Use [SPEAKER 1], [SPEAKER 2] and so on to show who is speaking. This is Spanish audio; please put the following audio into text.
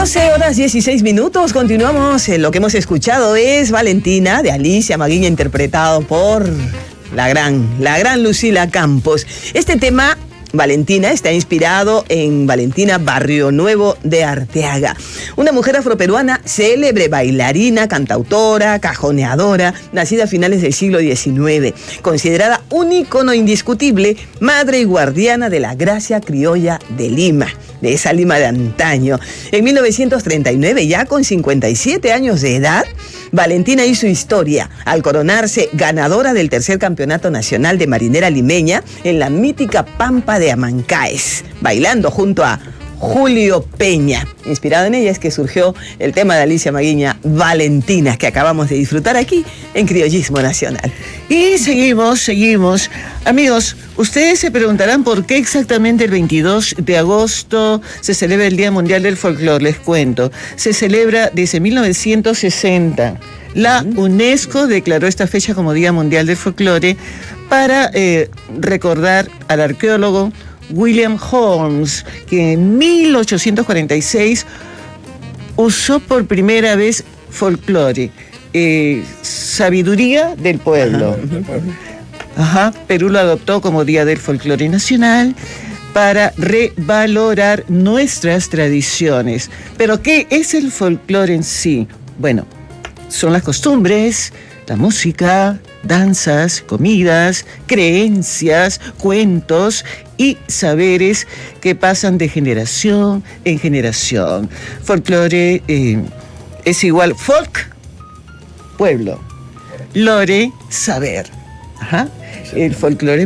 [SPEAKER 1] 12:16. Continuamos. Lo que hemos escuchado es Valentina, de Alicia Maguiña, interpretado por la gran Lucila Campos. Este tema, Valentina, está inspirado en Valentina Barrio Nuevo de Arteaga, una mujer afroperuana célebre, bailarina, cantautora, cajoneadora, nacida a finales del siglo XIX, considerada un ícono indiscutible, madre y guardiana de la gracia criolla de Lima, de esa Lima de antaño. En 1939, ya con 57 años de edad, Valentina hizo historia al coronarse ganadora del tercer campeonato nacional de marinera limeña en la mítica Pampa de Amancaes, bailando junto a Julio Peña. Inspirado en ella es que surgió el tema de Alicia Maguiña, Valentina, que acabamos de disfrutar aquí en Criollismo Nacional.
[SPEAKER 2] Y seguimos. Amigos, ustedes se preguntarán por qué exactamente el 22 de agosto se celebra el Día Mundial del Folclore. Les cuento. Se celebra desde 1960. La UNESCO declaró esta fecha como Día Mundial del Folclore para recordar al arqueólogo William Holmes, que en 1846 usó por primera vez folclore, sabiduría del pueblo. Perú lo adoptó como Día del Folclore Nacional para revalorar nuestras tradiciones. ¿Pero qué es el folclore en sí? Bueno, son las costumbres, la música, danzas, comidas, creencias, cuentos y saberes que pasan de generación en generación. Folclore es igual folk, pueblo, lore, saber. El folclore